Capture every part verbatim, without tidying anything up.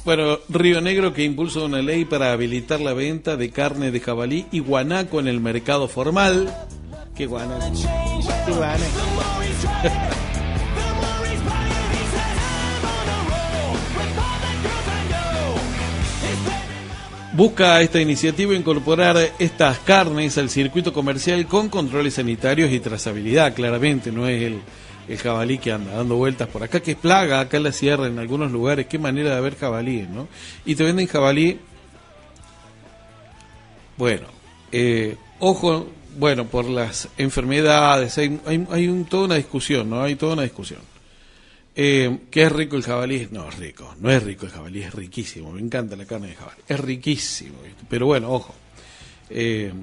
Bueno, Río Negro que impulsa una ley para habilitar la venta de carne de jabalí y guanaco en el mercado formal. ¿Qué guanaco? ¿Qué guanaco? Busca esta iniciativa incorporar estas carnes al circuito comercial con controles sanitarios y trazabilidad. Claramente no es el, el jabalí que anda dando vueltas por acá, que es plaga acá en la sierra en algunos lugares. Qué manera de haber jabalíes, ¿no? Y te venden jabalí. Bueno, eh, ojo, bueno, por las enfermedades, hay, hay, hay un, toda una discusión, ¿no? Hay toda una discusión. Eh, ¿Qué es rico el jabalí? No, es rico, no es rico el jabalí, es riquísimo, me encanta la carne de jabalí, es riquísimo, pero bueno, ojo, eh,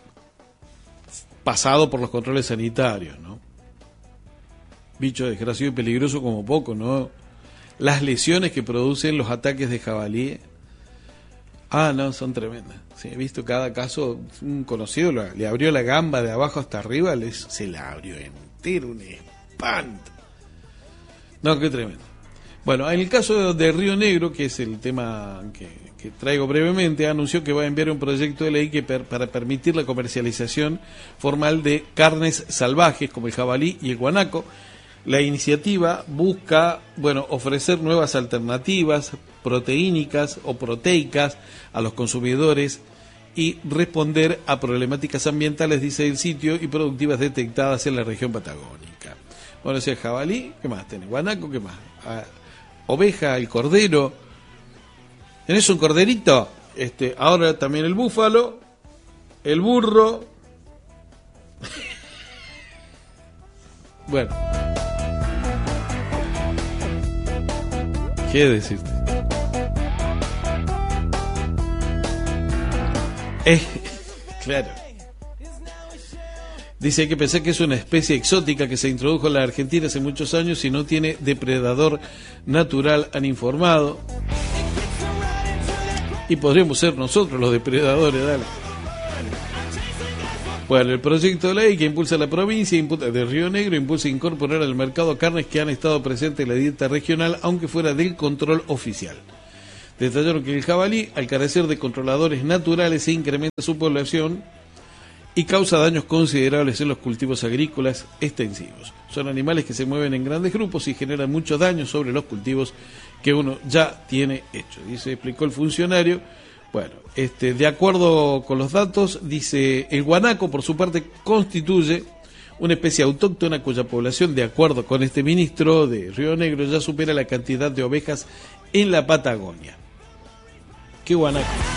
pasado por los controles sanitarios, ¿no? Bicho desgraciado y peligroso como poco, ¿no? Las lesiones que producen los ataques de jabalí, ah, no, son tremendas. Sí, he visto cada caso, un conocido le, le abrió la gamba de abajo hasta arriba, les, se la abrió entero, un espanto. No, qué tremendo. Bueno, en el caso de Río Negro, que es el tema que, que traigo brevemente, anunció que va a enviar un proyecto de ley que per, para permitir la comercialización formal de carnes salvajes como el jabalí y el guanaco. La iniciativa busca, bueno, ofrecer nuevas alternativas proteínicas o proteicas a los consumidores y responder a problemáticas ambientales, dice el sitio, y productivas detectadas en la región patagónica. Bueno, ese jabalí, ¿qué más tenés? Guanaco, ¿qué más? Ah, oveja, el cordero. ¿Tenés un corderito? Este, ahora también el búfalo, el burro. Bueno. ¿Qué decirte? Eh, claro. Dice que pensé que es una especie exótica que se introdujo en la Argentina hace muchos años y no tiene depredador natural, han informado. Y podríamos ser nosotros los depredadores, dale. Bueno, el proyecto de ley que impulsa la provincia de Río Negro impulsa incorporar al mercado carnes que han estado presentes en la dieta regional, aunque fuera del control oficial. Detallaron que el jabalí, al carecer de controladores naturales, se incrementa su población y causa daños considerables en los cultivos agrícolas extensivos. Son animales que se mueven en grandes grupos y generan muchos daños sobre los cultivos que uno ya tiene hechos. Dice, explicó el funcionario. Bueno, este, de acuerdo con los datos, dice, el guanaco por su parte constituye una especie autóctona cuya población, de acuerdo con este ministro de Río Negro, ya supera la cantidad de ovejas en la Patagonia. ¿Qué guanaco?